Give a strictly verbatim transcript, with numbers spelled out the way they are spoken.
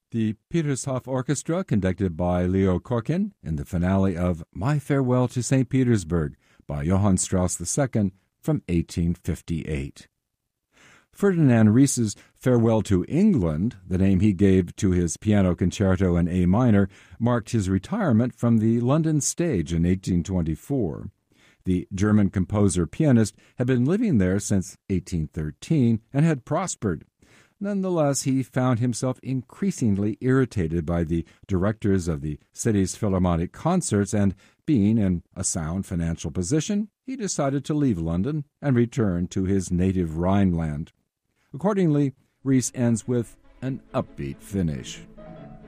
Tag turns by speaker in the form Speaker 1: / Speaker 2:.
Speaker 1: The Petershof Orchestra, conducted by Leo Korkin, in the finale of My Farewell to Saint Petersburg by Johann Strauss the Second from eighteen fifty-eight. Ferdinand Ries's Farewell to England, the name he gave to his piano concerto in A minor, marked his retirement from the London stage in eighteen twenty-four. The German composer-pianist had been living there since eighteen thirteen and had prospered. Nonetheless, he found himself increasingly irritated by the directors of the city's Philharmonic concerts, and being in a sound financial position, he decided to leave London and return to his native Rhineland. Accordingly, Ries ends with an upbeat finish.